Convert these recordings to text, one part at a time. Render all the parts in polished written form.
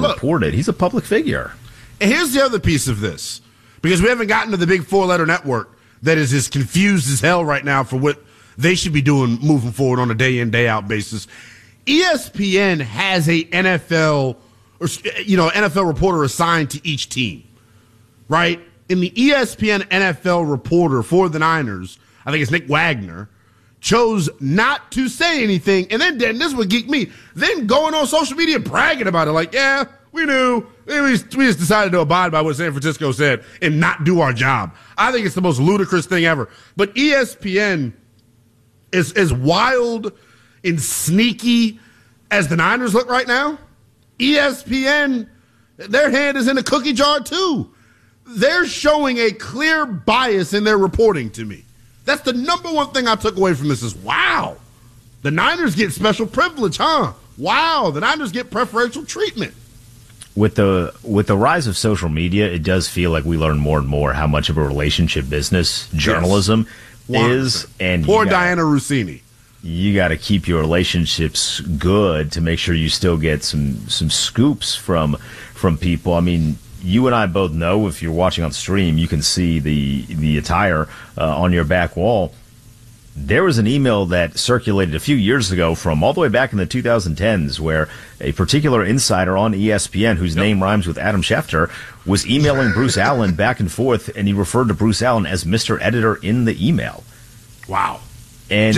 reported. He's a public figure. And here's the other piece of this, because we haven't gotten to the big four-letter network that is as confused as hell right now for what they should be doing moving forward on a day-in, day-out basis. ESPN has a NFL reporter assigned to each team, right? And the ESPN NFL reporter for the Niners, I think it's Nick Wagner, chose not to say anything. And then this would geek me. Then going on social media bragging about it, like, yeah, we knew. We just decided to abide by what San Francisco said and not do our job. I think it's the most ludicrous thing ever. But ESPN is as wild and sneaky as the Niners look right now. ESPN, their hand is in a cookie jar too. They're showing a clear bias in their reporting to me. That's the number one thing I took away from this is, wow, the Niners get special privilege, huh? Wow, the Niners get preferential treatment. With the rise of social media, it does feel like we learn more and more how much of a relationship business journalism is. And poor Diana Rossini. You got to keep your relationships good to make sure you still get some scoops from people. I mean, you and I both know, if you're watching on stream, you can see the attire on your back wall. There was an email that circulated a few years ago from all the way back in the 2010s where a particular insider on ESPN, whose name rhymes with Adam Schefter, was emailing Bruce Allen back and forth, and he referred to Bruce Allen as Mr. Editor in the email. Wow. And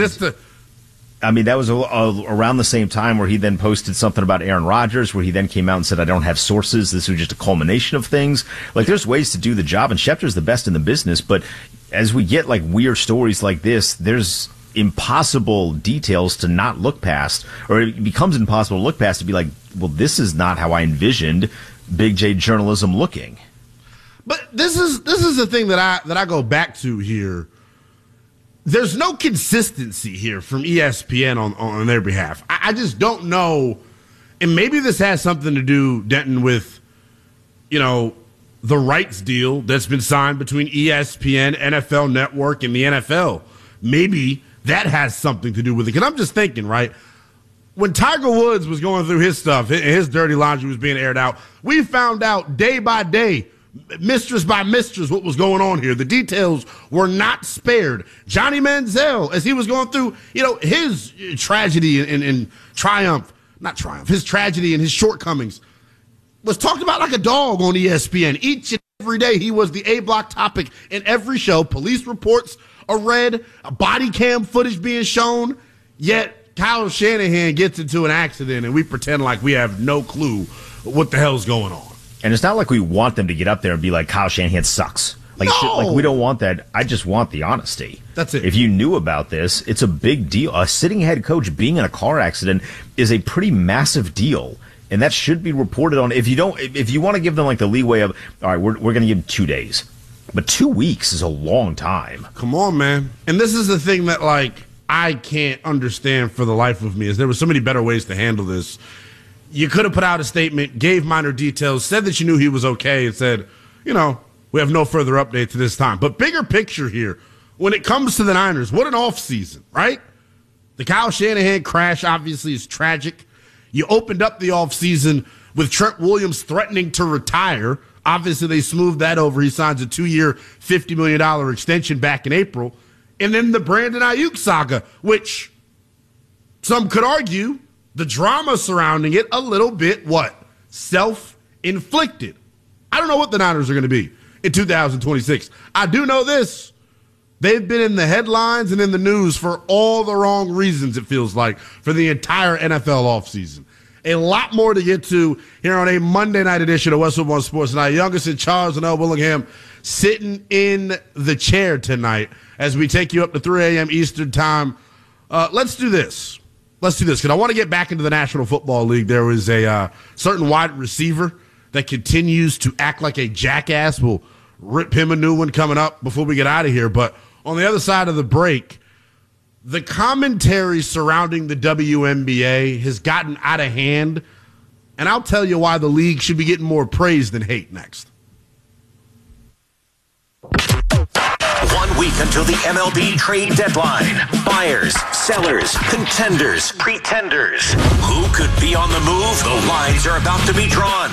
that was around the same time where he then posted something about Aaron Rodgers, where he then came out and said, I don't have sources. This was just a culmination of things. Like, there's ways to do the job, and Schefter's the best in the business. But as we get, like, weird stories like this, there's impossible details to not look past, or it becomes impossible to look past to be like, well, this is not how I envisioned Big J journalism looking. But this is the thing that I go back to here. There's no consistency here from ESPN on their behalf. I just don't know. And maybe this has something to do, Denton, with, the rights deal that's been signed between ESPN, NFL Network, and the NFL. Maybe that has something to do with it. Because I'm just thinking, right, when Tiger Woods was going through his stuff, his dirty laundry was being aired out, we found out day by day, mistress by mistress, what was going on here. The details were not spared. Johnny Manziel, as he was going through, his tragedy and his tragedy and his shortcomings, was talked about like a dog on ESPN. Each and every day he was the A-block topic in every show. Police reports are read, body cam footage being shown, yet Kyle Shanahan gets into an accident and we pretend like we have no clue what the hell's going on. And it's not like we want them to get up there and be like, Kyle Shanahan sucks. We don't want that. I just want the honesty. That's it. If you knew about this, it's a big deal. A sitting head coach being in a car accident is a pretty massive deal. And that should be reported on. If you want to give them like the leeway of, all right, we're going to give them 2 days. But 2 weeks is a long time. Come on, man. And this is the thing that, I can't understand for the life of me, is there were so many better ways to handle this. You could have put out a statement, gave minor details, said that you knew he was okay, and said, we have no further update to this time. But bigger picture here, when it comes to the Niners, what an offseason, right? The Kyle Shanahan crash obviously is tragic. You opened up the offseason with Trent Williams threatening to retire. Obviously, they smoothed that over. He signs a 2-year, $50 million extension back in April. And then the Brandon Ayuk saga, which some could argue the drama surrounding it a little bit, self-inflicted. I don't know what the Niners are going to be in 2026. I do know this. They've been in the headlines and in the news for all the wrong reasons, it feels like, for the entire NFL offseason. A lot more to get to here on a Monday night edition of Westwood One Sports Tonight. Youngest and Charles and L. Willingham sitting in the chair tonight as we take you up to 3 a.m. Eastern time. Let's do this. Because I want to get back into the National Football League. There was a certain wide receiver that continues to act like a jackass. We'll rip him a new one coming up before we get out of here. But on the other side of the break, the commentary surrounding the WNBA has gotten out of hand, and I'll tell you why the league should be getting more praise than hate next. 1 week until the MLB trade deadline. Buyers, sellers, contenders, pretenders. Who could be on the move? The lines are about to be drawn.